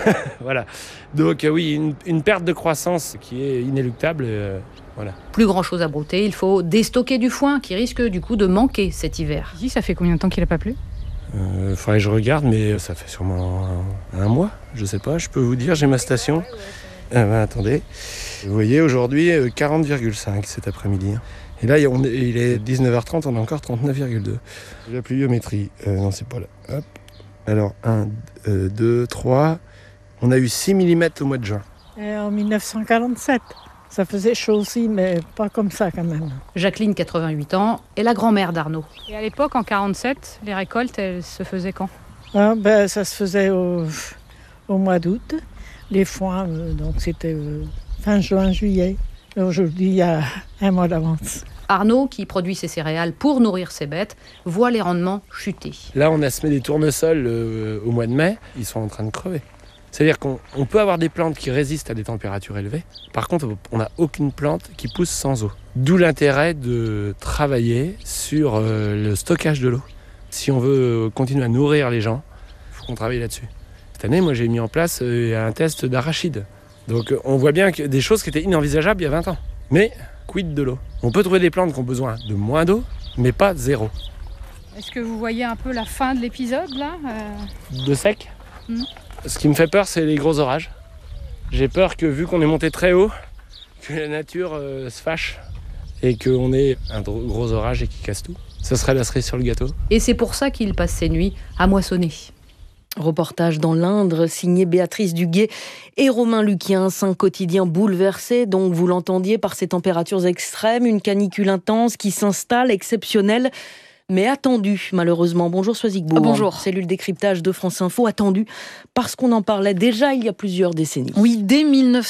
Voilà. Donc oui, une perte de croissance qui est inéluctable. Voilà. Plus grand chose à brouter, il faut déstocker du foin qui risque du coup de manquer cet hiver. Ici, ça fait combien de temps qu'il n'a pas plu ? Faudrait que je regarde, mais ça fait sûrement un mois. Je sais pas, je peux vous dire, j'ai ma station. Attendez. Vous voyez, aujourd'hui, 40,5 cet après-midi. Et là, il est 19h30, on a encore 39,2. La pluviométrie, non, c'est pas là. Hop. Alors, 1, 2, 3. On a eu 6 mm au mois de juin. En 1947. Ça faisait chaud aussi, mais pas comme ça quand même. Jacqueline, 88 ans, est la grand-mère d'Arnaud. Et à l'époque, en 47, les récoltes, elles se faisaient quand ? Ça se faisait au mois d'août. Les foins, donc c'était fin juin, juillet. Et aujourd'hui, il y a un mois d'avance. Arnaud, qui produit ses céréales pour nourrir ses bêtes, voit les rendements chuter. Là, on a semé des tournesols au mois de mai. Ils sont en train de crever. C'est-à-dire qu'on peut avoir des plantes qui résistent à des températures élevées. Par contre, on n'a aucune plante qui pousse sans eau. D'où l'intérêt de travailler sur le stockage de l'eau. Si on veut continuer à nourrir les gens, il faut qu'on travaille là-dessus. Cette année, moi, j'ai mis en place un test d'arachide. Donc, on voit bien que des choses qui étaient inenvisageables il y a 20 ans. Mais, quid de l'eau ? On peut trouver des plantes qui ont besoin de moins d'eau, mais pas zéro. Est-ce que vous voyez un peu la fin de l'épisode, là De sec ? Ce qui me fait peur, c'est les gros orages. J'ai peur que, vu qu'on est monté très haut, que la nature se fâche et qu'on ait un gros orage et qu'il casse tout. Ça serait la cerise sur le gâteau. Et c'est pour ça qu'il passe ses nuits à moissonner. Reportage dans l'Indre, signé Béatrice Duguet et Romain Luquien. 5 quotidiens bouleversés, donc vous l'entendiez, par ces températures extrêmes, une canicule intense qui s'installe, exceptionnelle, mais attendue malheureusement. Bonjour Soisigbourg. Bonjour. Cellule décryptage de France Info, attendue parce qu'on en parlait déjà il y a plusieurs décennies. Oui, dès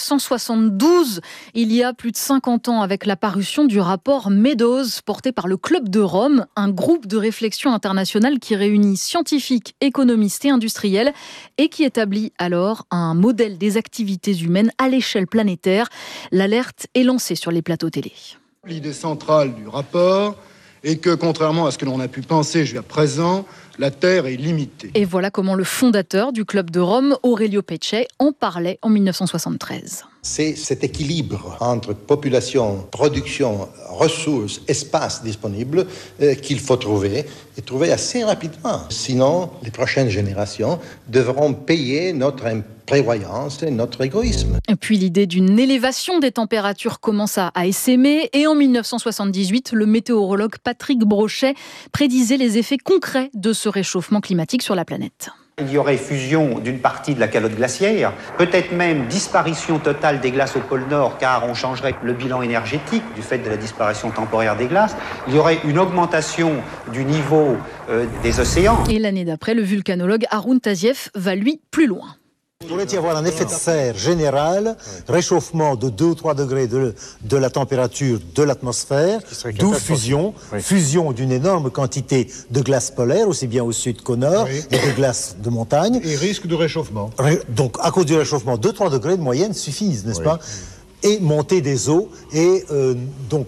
1972, il y a plus de 50 ans, avec la parution du rapport Meadows, porté par le Club de Rome, un groupe de réflexion internationale qui réunit scientifiques, économistes et industriels, et qui établit alors un modèle des activités humaines à l'échelle planétaire. L'alerte est lancée sur les plateaux télé. L'idée centrale du rapport est que, contrairement à ce que l'on a pu penser jusqu'à présent, la Terre est limitée. Et voilà comment le fondateur du Club de Rome, Aurelio Peccei, en parlait en 1973. C'est cet équilibre entre population, production, ressources, espace disponible qu'il faut trouver, et trouver assez rapidement. Sinon, les prochaines générations devront payer notre prévoyance et notre égoïsme. Et puis l'idée d'une élévation des températures commence à essaimer, et en 1978, le météorologue Patrick Brochet prédisait les effets concrets de ce réchauffement climatique sur la planète. Il y aurait fusion d'une partie de la calotte glaciaire, peut-être même disparition totale des glaces au pôle Nord, car on changerait le bilan énergétique du fait de la disparition temporaire des glaces. Il y aurait une augmentation du niveau des océans. Et l'année d'après, le vulcanologue Haroun Tazieff va lui plus loin. Il pourrait y avoir un effet de serre général, réchauffement de 2 ou 3 degrés de la température de l'atmosphère, d'où fusion d'une énorme quantité de glace polaire, aussi bien au sud qu'au nord, et de glace de montagne. Et risque de réchauffement. Donc, à cause du réchauffement, 2-3 degrés de moyenne suffisent, n'est-ce pas ? Et montée des eaux, et donc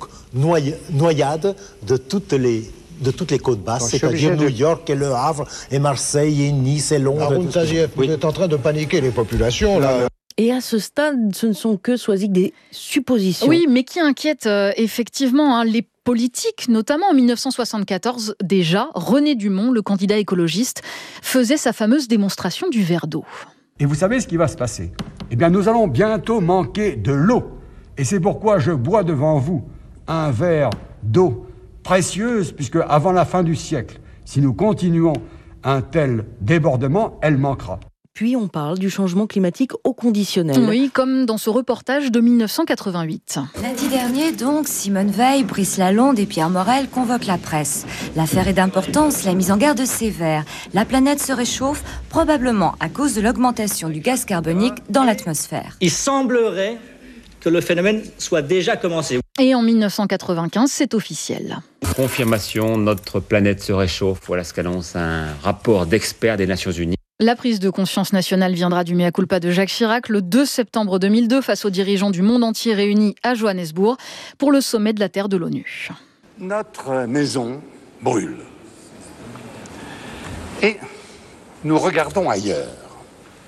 noyade de toutes les côtes basses, c'est-à-dire New York et Le Havre et Marseille et Nice et Londres. Haroun Tazieff, vous êtes en train de paniquer les populations, là. Et à ce stade, ce ne sont que des suppositions. Oui, mais qui inquiètent effectivement les politiques, notamment en 1974, déjà, René Dumont, le candidat écologiste, faisait sa fameuse démonstration du verre d'eau. Et vous savez ce qui va se passer ? Eh bien, nous allons bientôt manquer de l'eau. Et c'est pourquoi je bois devant vous un verre d'eau précieuse, puisque avant la fin du siècle, si nous continuons un tel débordement, elle manquera. Puis on parle du changement climatique au conditionnel. Oui, comme dans ce reportage de 1988. Lundi dernier, donc, Simone Veil, Brice Lalonde et Pierre Morel convoquent la presse. L'affaire est d'importance, la mise en garde sévère. La planète se réchauffe, probablement à cause de l'augmentation du gaz carbonique dans l'atmosphère. Il semblerait que le phénomène soit déjà commencé. Et en 1995, c'est officiel. Confirmation, notre planète se réchauffe. Voilà ce qu'annonce un rapport d'experts des Nations Unies. La prise de conscience nationale viendra du mea culpa de Jacques Chirac le 2 septembre 2002 face aux dirigeants du monde entier réunis à Johannesburg pour le sommet de la Terre de l'ONU. Notre maison brûle. Et nous regardons ailleurs.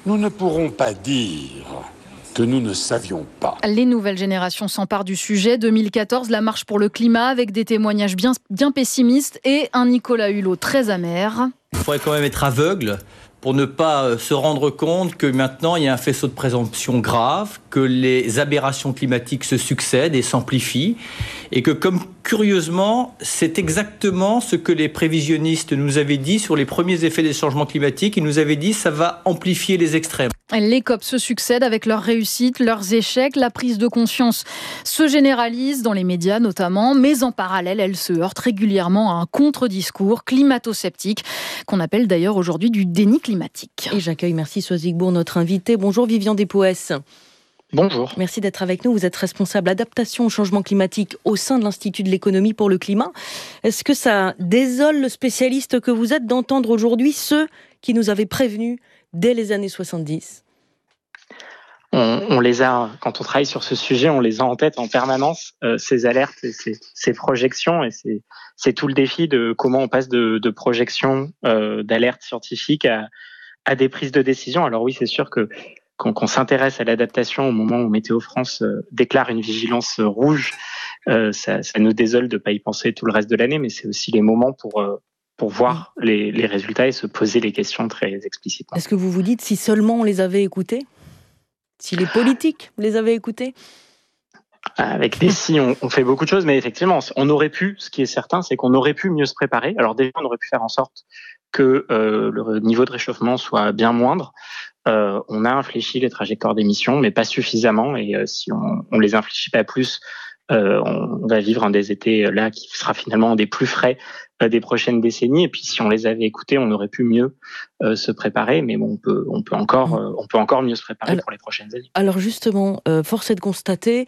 Nous ne pourrons pas dire que nous ne savions pas. Les nouvelles générations s'emparent du sujet. 2014, la marche pour le climat avec des témoignages bien pessimistes et un Nicolas Hulot très amer. Il faudrait quand même être aveugle pour ne pas se rendre compte que maintenant il y a un faisceau de présomption grave, que les aberrations climatiques se succèdent et s'amplifient, et que comme curieusement, c'est exactement ce que les prévisionnistes nous avaient dit sur les premiers effets des changements climatiques. Ils nous avaient dit que ça va amplifier les extrêmes. Les COP se succèdent avec leurs réussites, leurs échecs. La prise de conscience se généralise dans les médias notamment, mais en parallèle, elle se heurte régulièrement à un contre-discours climato-sceptique, qu'on appelle d'ailleurs aujourd'hui du déni climatique. Et j'accueille, merci Soisigbourg, notre invité. Bonjour Vivian Despoès. Bonjour. Merci d'être avec nous. Vous êtes responsable adaptation au changement climatique au sein de l'Institut de l'économie pour le climat. Est-ce que ça désole le spécialiste que vous êtes d'entendre aujourd'hui ceux qui nous avaient prévenus dès les années 70 ? On les a, quand on travaille sur ce sujet, on les a en tête en permanence, ces alertes et ces projections, et c'est tout le défi de comment on passe de projections, d'alertes scientifiques à des prises de décision. Alors oui, c'est sûr que qu'on s'intéresse à l'adaptation au moment où Météo France déclare une vigilance rouge, ça nous désole de ne pas y penser tout le reste de l'année, mais c'est aussi les moments pour voir les résultats et se poser les questions très explicitement. Est-ce que vous vous dites si seulement on les avait écoutés ? Si les politiques les avaient écoutés ? Avec des si, on fait beaucoup de choses, mais effectivement, on aurait pu, ce qui est certain, c'est qu'on aurait pu mieux se préparer. Alors déjà, on aurait pu faire en sorte que le niveau de réchauffement soit bien moindre. On a infléchi les trajectoires d'émissions, mais pas suffisamment. Et si on les infléchit pas plus, on va vivre un des étés là qui sera finalement un des plus frais des prochaines décennies. Et puis si on les avait écoutés, on aurait pu mieux se préparer. Mais bon, on peut encore mieux se préparer pour les prochaines années. Alors justement, force est de constater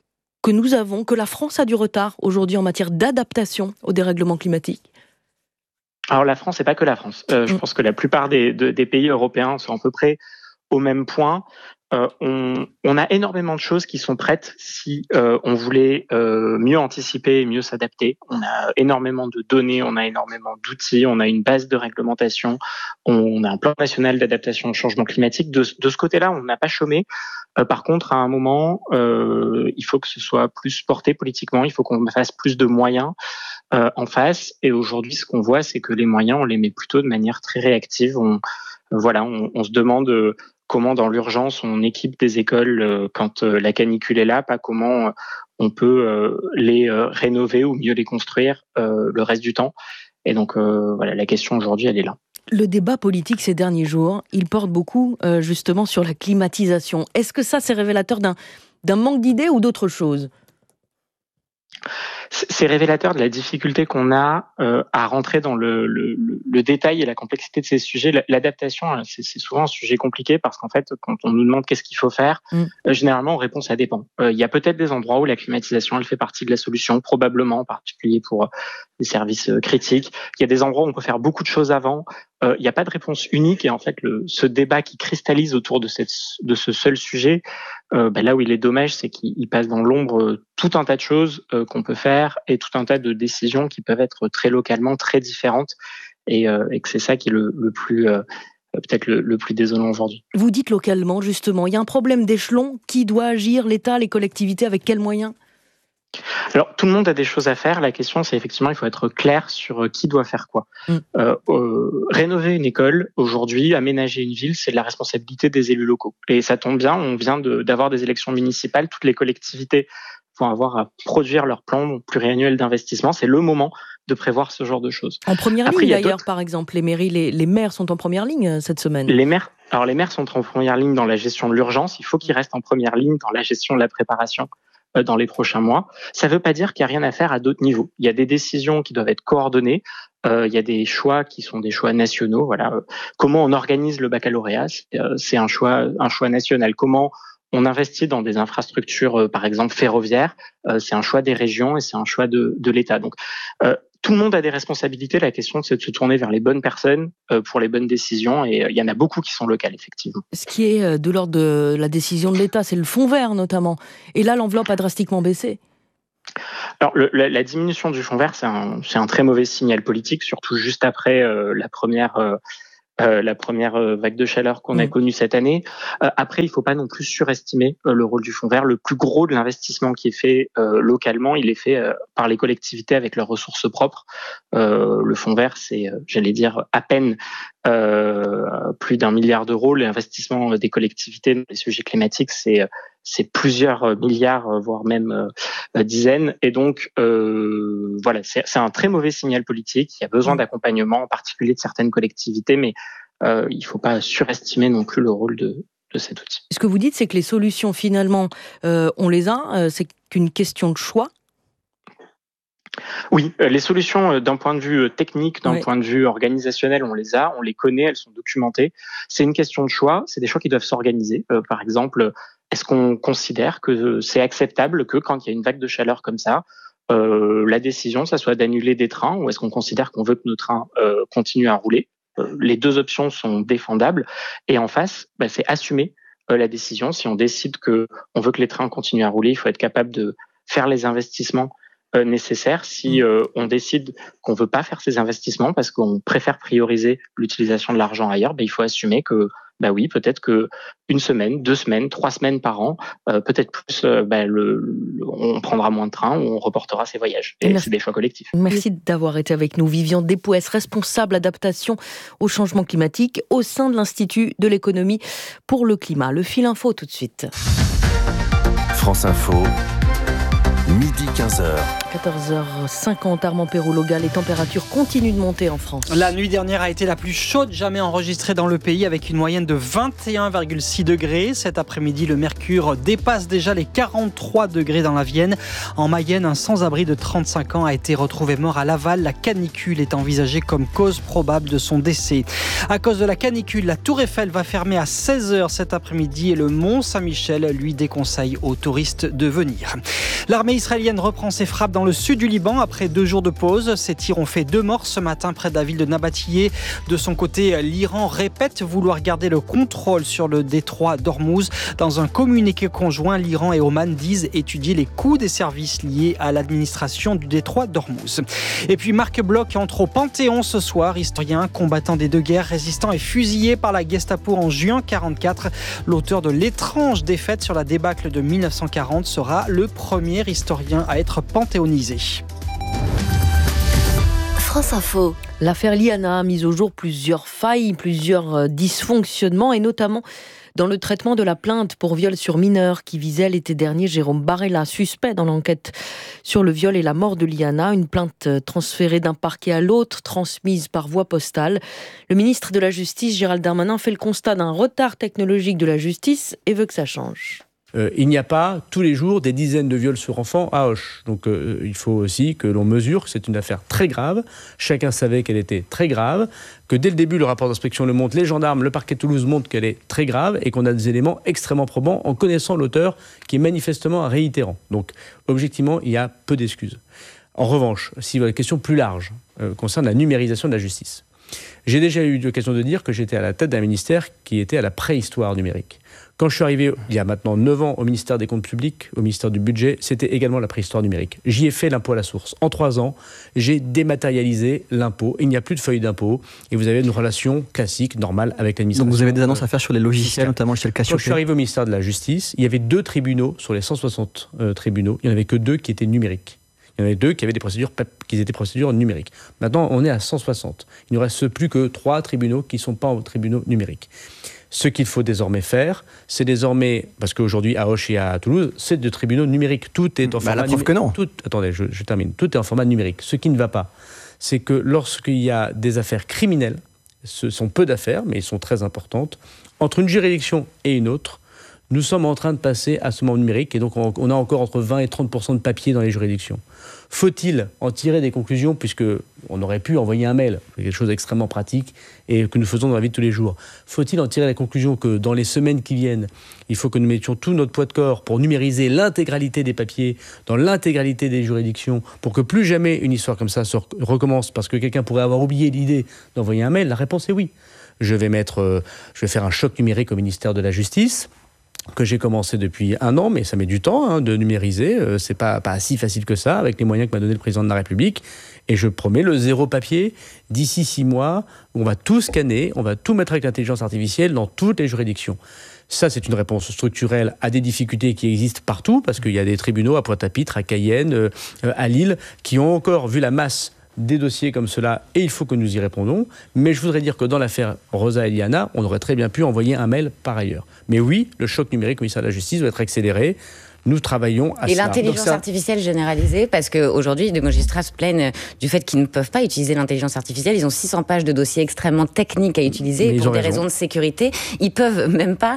que la France a du retard aujourd'hui en matière d'adaptation au dérèglement climatique. Alors la France, c'est pas que la France. Je pense que la plupart des pays européens sont à peu près au même point. On a énormément de choses qui sont prêtes si on voulait mieux anticiper et mieux s'adapter. On a énormément de données, on a énormément d'outils, on a une base de réglementation, on a un plan national d'adaptation au changement climatique. De ce côté-là, on n'a pas chômé. Par contre, à un moment, il faut que ce soit plus porté politiquement, il faut qu'on fasse plus de moyens en face. Et aujourd'hui, ce qu'on voit, c'est que les moyens, on les met plutôt de manière très réactive. On se demande comment, dans l'urgence, on équipe des écoles quand la canicule est là, pas comment on peut les rénover ou mieux les construire le reste du temps. Et donc, la question aujourd'hui, elle est là. Le débat politique ces derniers jours, il porte beaucoup justement sur la climatisation. Est-ce que ça, c'est révélateur d'un manque d'idées ou d'autre chose ? C'est révélateur de la difficulté qu'on a à rentrer dans le détail et la complexité de ces sujets. L'adaptation, c'est souvent un sujet compliqué parce qu'en fait, quand on nous demande qu'est-ce qu'il faut faire, généralement, on répond ça dépend. Il y a peut-être des endroits où la climatisation, elle fait partie de la solution, probablement, en particulier pour les services critiques. Il y a des endroits où on peut faire beaucoup de choses avant. Il n'y a pas de réponse unique et en fait, ce débat qui cristallise autour de ce seul sujet, là où il est dommage, c'est qu'il passe dans l'ombre tout un tas de choses qu'on peut faire et tout un tas de décisions qui peuvent être très localement très différentes et que c'est ça qui est le plus peut-être le plus désolant aujourd'hui. Vous dites localement, justement, il y a un problème d'échelon. Qui doit agir ? L'État, les collectivités, avec quels moyens ? Alors, tout le monde a des choses à faire. La question, c'est effectivement, il faut être clair sur qui doit faire quoi. Rénover une école, aujourd'hui, aménager une ville, c'est de la responsabilité des élus locaux. Et ça tombe bien, on vient d'avoir des élections municipales. Toutes les collectivités vont avoir à produire leur plan pluriannuel d'investissement. C'est le moment de prévoir ce genre de choses. En première ligne, d'ailleurs, par exemple, les mairies, les maires sont en première ligne cette semaine. Les maires sont en première ligne dans la gestion de l'urgence. Il faut qu'ils restent en première ligne dans la gestion de la préparation dans les prochains mois. Ça ne veut pas dire qu'il n'y a rien à faire à d'autres niveaux. Il y a des décisions qui doivent être coordonnées. Il y a des choix qui sont des choix nationaux. Comment on organise le baccalauréat, c'est un choix national. Comment on investit dans des infrastructures, par exemple ferroviaires, c'est un choix des régions et c'est un choix de l'État. Donc, tout le monde a des responsabilités. La question, c'est de se tourner vers les bonnes personnes pour les bonnes décisions. Et il y en a beaucoup qui sont locales, effectivement. Ce qui est de l'ordre de la décision de l'État, c'est le fonds vert, notamment. Et là, l'enveloppe a drastiquement baissé. Alors, la diminution du fonds vert, c'est un très mauvais signal politique, surtout juste après la première la première vague de chaleur qu'on a connue cette année. Après, il ne faut pas non plus surestimer le rôle du fonds vert. Le plus gros de l'investissement qui est fait localement, il est fait par les collectivités avec leurs ressources propres. Le fonds vert, c'est, j'allais dire, à peine plus d'1 milliard d'euros. L'investissement des collectivités dans les sujets climatiques, c'est plusieurs milliards, voire même dizaines. Et donc, voilà, c'est un très mauvais signal politique. Il y a besoin d'accompagnement, en particulier de certaines collectivités, mais il ne faut pas surestimer non plus le rôle de cet outil. Ce que vous dites, c'est que les solutions, finalement, on les a. C'est qu'une question de choix. Oui, les solutions d'un point de vue technique, d'un point de vue organisationnel, on les a, on les connaît, elles sont documentées. C'est une question de choix, c'est des choix qui doivent s'organiser. Par exemple, est-ce qu'on considère que c'est acceptable que quand il y a une vague de chaleur comme ça, la décision, ça soit d'annuler des trains, ou est-ce qu'on considère qu'on veut que nos trains continuent à rouler? Les deux options sont défendables. Et en face, c'est assumer la décision. Si on décide qu'on veut que les trains continuent à rouler, il faut être capable de faire les investissements nécessaires. Si on décide qu'on veut pas faire ces investissements parce qu'on préfère prioriser l'utilisation de l'argent ailleurs, il faut assumer que oui, peut-être que 1 semaine, 2 semaines, 3 semaines par an, peut-être plus, on prendra moins de trains ou on reportera ses voyages. Et c'est des choix collectifs. Merci d'avoir été avec nous. Viviane Despouès, responsable adaptation au changement climatique au sein de l'Institut de l'économie pour le climat. Le fil info tout de suite. France Info. Midi 15h. 14h50, Armand Perrault-Loga, les températures continuent de monter en France. La nuit dernière a été la plus chaude jamais enregistrée dans le pays avec une moyenne de 21,6 degrés. Cet après-midi, le mercure dépasse déjà les 43 degrés dans la Vienne. En Mayenne, un sans-abri de 35 ans a été retrouvé mort à Laval. La canicule est envisagée comme cause probable de son décès. À cause de la canicule, la Tour Eiffel va fermer à 16h cet après-midi et le Mont Saint-Michel lui déconseille aux touristes de venir. L'armée israélienne reprend ses frappes dans le sud du Liban après 2 jours de pause. Ces tirs ont fait 2 morts ce matin près de la ville de Nabatiyeh. De son côté, l'Iran répète vouloir garder le contrôle sur le détroit d'Ormuz. Dans un communiqué conjoint, l'Iran et Oman disent étudier les coûts des services liés à l'administration du détroit d'Ormuz. Et puis Marc Bloch entre au Panthéon ce soir. Historien, combattant des 2 guerres, résistant et fusillé par la Gestapo en juin 1944. L'auteur de l'étrange défaite sur la débâcle de 1940 sera le premier historien à être panthéonisé. France Info. L'affaire Liana a mis au jour plusieurs failles, plusieurs dysfonctionnements et notamment dans le traitement de la plainte pour viol sur mineur qui visait l'été dernier Jérôme Barella, suspect dans l'enquête sur le viol et la mort de Liana. Une plainte transférée d'un parquet à l'autre, transmise par voie postale. Le ministre de la Justice, Gérald Darmanin, fait le constat d'un retard technologique de la justice et veut que ça change. Il n'y a pas tous les jours des dizaines de viols sur enfants à Auch. Donc il faut aussi que l'on mesure que c'est une affaire très grave. Chacun savait qu'elle était très grave, que dès le début, le rapport d'inspection le montre, les gendarmes, le parquet de Toulouse montrent qu'elle est très grave et qu'on a des éléments extrêmement probants en connaissant l'auteur qui est manifestement un réitérant. Donc objectivement, il y a peu d'excuses. En revanche, si la question plus large concerne la numérisation de la justice, j'ai déjà eu l'occasion de dire que j'étais à la tête d'un ministère qui était à la préhistoire numérique. Quand je suis arrivé, il y a maintenant 9 ans, au ministère des Comptes Publics, au ministère du Budget, c'était également la préhistoire numérique. J'y ai fait l'impôt à la source. En 3 ans, j'ai dématérialisé l'impôt. Il n'y a plus de feuilles d'impôt et vous avez une relation classique, normale avec l'administration. Donc vous avez des annonces à faire sur les logiciels, notamment chez le Cassiopée. Quand je suis arrivé au ministère de la Justice, il y avait 2 tribunaux sur les 160 tribunaux. Il n'y en avait que 2 qui étaient numériques. Il y en avait 2 qui avaient des procédures qui étaient procédures numériques. Maintenant, on est à 160. Il ne reste plus que 3 tribunaux qui ne sont pas en tribunaux numériques. Ce qu'il faut désormais faire, c'est désormais, parce qu'aujourd'hui à Auch et à Toulouse, c'est des tribunaux numériques. Tout est en format numérique. Que non. Attendez, je termine. Tout est en format numérique. Ce qui ne va pas, c'est que lorsqu'il y a des affaires criminelles, ce sont peu d'affaires, mais elles sont très importantes, entre une juridiction et une autre, nous sommes en train de passer à ce moment numérique et donc on a encore entre 20 et 30% de papier dans les juridictions. Faut-il en tirer des conclusions, puisque on aurait pu envoyer un mail, quelque chose d'extrêmement pratique et que nous faisons dans la vie de tous les jours. Faut-il en tirer la conclusion que dans les semaines qui viennent, il faut que nous mettions tout notre poids de corps pour numériser l'intégralité des papiers dans l'intégralité des juridictions pour que plus jamais une histoire comme ça se recommence parce que quelqu'un pourrait avoir oublié l'idée d'envoyer un mail? La réponse est oui. Je vais faire un choc numérique au ministère de la Justice. que j'ai commencé depuis 1 an, mais ça met du temps de numériser. C'est pas si facile que ça, avec les moyens que m'a donné le président de la République. Et je promets le 0 papier d'ici 6 mois, où on va tout scanner, on va tout mettre avec l'intelligence artificielle dans toutes les juridictions. Ça, c'est une réponse structurelle à des difficultés qui existent partout, parce qu'il y a des tribunaux à Pointe-à-Pitre, à Cayenne, à Lille, qui ont encore vu la masse des dossiers comme cela, et il faut que nous y répondons. Mais je voudrais dire que dans l'affaire Rosa Eliana, on aurait très bien pu envoyer un mail par ailleurs. Mais oui, le choc numérique au ministère de la Justice doit être accéléré. Nous travaillons à ça. Et l'intelligence artificielle généralisée, parce qu'aujourd'hui, les magistrats se plaignent du fait qu'ils ne peuvent pas utiliser l'intelligence artificielle. Ils ont 600 pages de dossiers extrêmement techniques à utiliser pour des raisons de sécurité. Ils ne peuvent même pas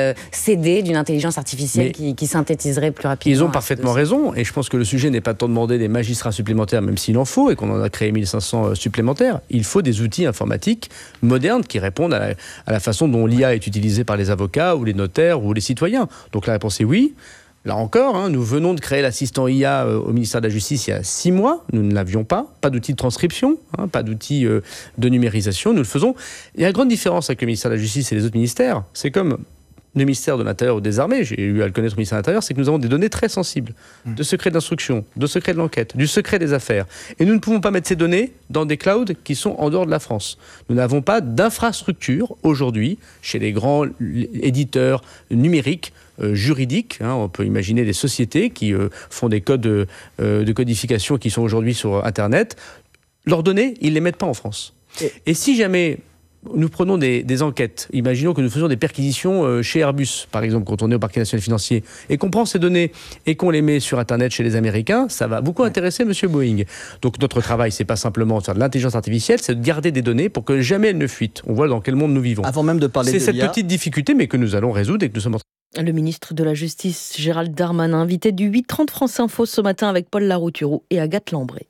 céder d'une intelligence artificielle qui synthétiserait plus rapidement. Ils ont parfaitement raison. Et je pense que le sujet n'est pas tant de demander des magistrats supplémentaires, même s'il en faut, et qu'on en a créé 1500 supplémentaires. Il faut des outils informatiques modernes qui répondent à la façon dont l'IA est utilisée par les avocats ou les notaires ou les citoyens. Donc la réponse est oui. Là encore, nous venons de créer l'assistant IA au ministère de la Justice il y a 6 mois. Nous ne l'avions pas. Pas d'outil de transcription, pas d'outil de numérisation. Nous le faisons. Il y a une grande différence avec le ministère de la Justice et les autres ministères. C'est comme le ministère de l'Intérieur ou des Armées, j'ai eu à le connaître au ministère de l'Intérieur, c'est que nous avons des données très sensibles, de secret d'instruction, de secret de l'enquête, du secret des affaires. Et nous ne pouvons pas mettre ces données dans des clouds qui sont en dehors de la France. Nous n'avons pas d'infrastructure aujourd'hui chez les grands éditeurs numériques juridiques. On peut imaginer des sociétés qui font des codes de codification qui sont aujourd'hui sur Internet. Leurs données, ils ne les mettent pas en France. Et si jamais nous prenons des enquêtes, imaginons que nous faisions des perquisitions chez Airbus, par exemple, quand on est au parquet national financier, et qu'on prend ces données et qu'on les met sur Internet chez les Américains, ça va beaucoup intéresser M. Boeing. Donc notre travail, c'est pas simplement de faire de l'intelligence artificielle, c'est de garder des données pour que jamais elles ne fuitent. On voit dans quel monde nous vivons. Avant même de parler de l'IA, c'est cette l'IA, petite difficulté, mais que nous allons résoudre et que nous sommes en train. Le ministre de la Justice, Gérald Darmanin, invité du 8h30 France Info ce matin avec Paul Larouturou et Agathe Lambré.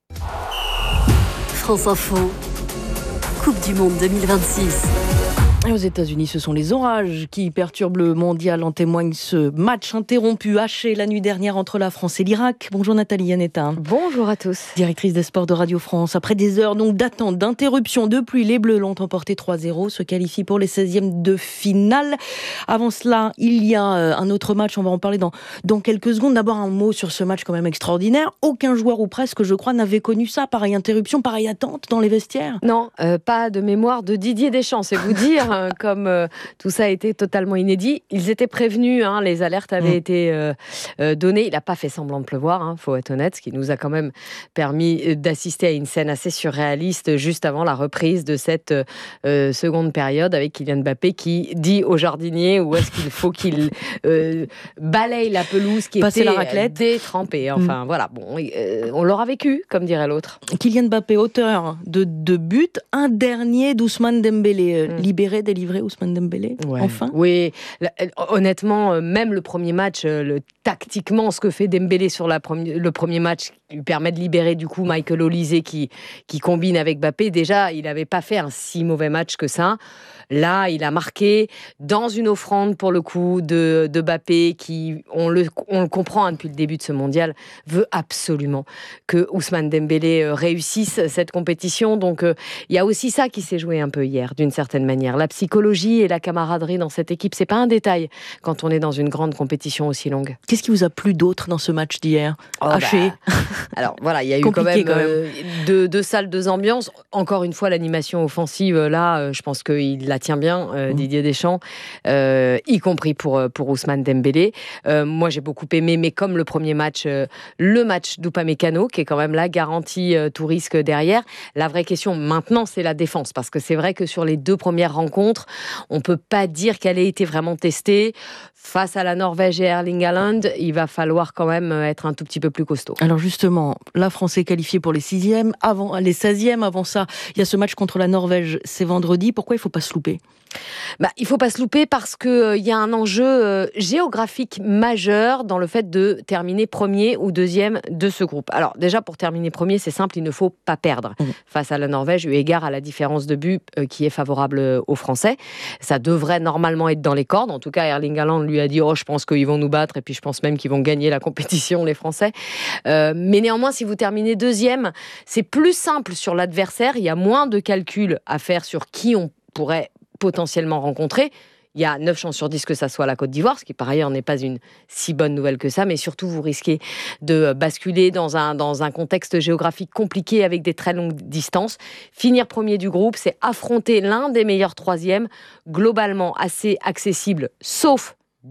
France Info, Coupe du Monde 2026. Et aux États-Unis, ce sont les orages qui perturbent le mondial. En témoigne ce match interrompu, haché la nuit dernière entre la France et l'Irak. Bonjour Nathalie Yanetta. Bonjour à tous. Directrice des sports de Radio France. Après des heures donc d'attente, d'interruption, de pluie, les Bleus l'ont emporté 3-0, se qualifient pour les 16e de finale. Avant cela, il y a un autre match, on va en parler dans quelques secondes. D'abord un mot sur ce match quand même extraordinaire. Aucun joueur ou presque, je crois, n'avait connu ça. Pareille interruption, pareille attente dans les vestiaires. Non, pas de mémoire de Didier Deschamps, c'est vous dire. Comme tout ça a été totalement inédit. Ils étaient prévenus, les alertes avaient été données. Il n'a pas fait semblant de pleuvoir, faut être honnête, ce qui nous a quand même permis d'assister à une scène assez surréaliste juste avant la reprise de cette seconde période avec Kylian Mbappé qui dit au jardinier où est-ce qu'il faut qu'il balaye la pelouse qui passer était la raclette. Détrempée. Enfin voilà, bon, on l'aura vécu, comme dirait l'autre. Kylian Mbappé, auteur de 2 buts, un dernier d'Ousmane Dembélé, libéré, délivré Ousmane Dembélé, enfin. Oui, honnêtement, même le premier match, tactiquement, ce que fait Dembélé sur le premier match lui permet de libérer du coup Michael Olise qui combine avec Mbappé. Déjà, il n'avait pas fait un si mauvais match que ça. Là, il a marqué dans une offrande pour le coup de Mbappé qui, on le comprend depuis le début de ce mondial, veut absolument que Ousmane Dembélé réussisse cette compétition. Donc, il y a aussi ça qui s'est joué un peu hier, d'une certaine manière. La psychologie et la camaraderie dans cette équipe, c'est pas un détail quand on est dans une grande compétition aussi longue. Qu'est-ce qui vous a plu d'autre dans ce match d'hier ? Haché. Alors voilà, il y a eu quand même. Deux salles, 2 ambiances. Encore une fois, l'animation offensive, là, je pense qu'il la tient bien, Didier Deschamps, y compris pour Ousmane Dembélé. Moi, j'ai beaucoup aimé, mais comme le premier match, le match d'Upamecano, qui est quand même là, garantie tout risque derrière. La vraie question maintenant, c'est la défense, parce que c'est vrai que sur les 2 premières rencontres, on peut pas dire qu'elle ait été vraiment testée. Face à la Norvège et Erling Haaland, il va falloir quand même être un tout petit peu plus costaud. Alors justement, la France est qualifiée pour les 16e, les 16e. Avant ça, il y a ce match contre la Norvège, c'est vendredi. Pourquoi il ne faut pas se louper ? Il ne faut pas se louper parce qu'il y a un enjeu géographique majeur dans le fait de terminer premier ou deuxième de ce groupe. Alors déjà, pour terminer premier, c'est simple, il ne faut pas perdre face à la Norvège, eu égard à la différence de but qui est favorable aux Français. Ça devrait normalement être dans les cordes. En tout cas, Erling Haaland lui a dit « je pense qu'ils vont nous battre et puis je pense même qu'ils vont gagner la compétition, les Français ». Mais néanmoins, si vous terminez deuxième, c'est plus simple sur l'adversaire. Il y a moins de calculs à faire sur qui on pourrait potentiellement rencontrer. il y a 9 chances sur 10 que ça soit la Côte d'Ivoire, ce qui par ailleurs n'est pas une si bonne nouvelle que ça, mais surtout vous risquez de basculer dans un contexte géographique compliqué avec des très longues distances. Finir premier du groupe, c'est affronter l'un des meilleurs troisièmes, globalement assez accessible, sauf